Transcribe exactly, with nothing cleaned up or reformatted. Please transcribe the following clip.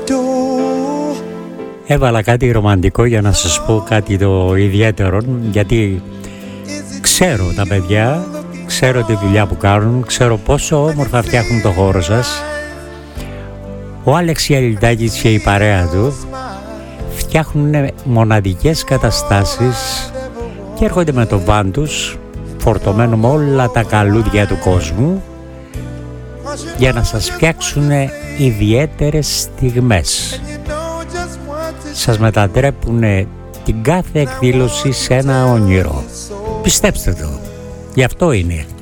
Έβαλα κάτι ρομαντικό για να σας πω κάτι το ιδιαίτερο, γιατί ξέρω τα παιδιά, ξέρω τη δουλειά που κάνουν, ξέρω πόσο όμορφα φτιάχνουν το χώρο σας. Ο Άλεξ Γιαλιτάκης και η παρέα του φτιάχνουν μοναδικές καταστάσεις και έρχονται με το βαν τους φορτωμένο με όλα τα καλούδια του κόσμου για να σας φτιάξουν ιδιαίτερες στιγμές. Σας μετατρέπουν την κάθε εκδήλωση σε ένα όνειρο. Πιστέψτε το, γι' αυτό είναι.